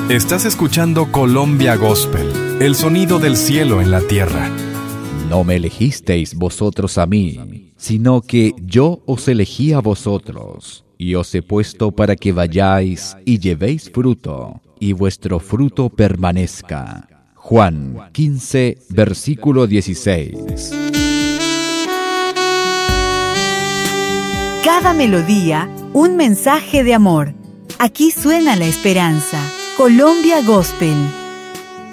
Estás escuchando Colombia Gospel, el sonido del cielo en la tierra. No me elegisteis vosotros a mí, sino que yo os elegí a vosotros, y os he puesto para que vayáis y llevéis fruto, y vuestro fruto permanezca. Juan 15, versículo 16. Cada melodía, un mensaje de amor. Aquí suena la esperanza. Colombia Gospel.